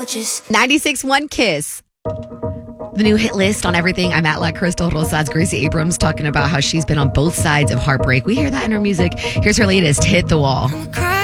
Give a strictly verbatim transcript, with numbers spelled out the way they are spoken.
ninety-six point one Kiss. The new hit list on everything. I'm at La Crystal Rosas. Gracie Abrams talking about how she's been on both sides of heartbreak. We hear that in her music. Here's her latest, Hit the Wall.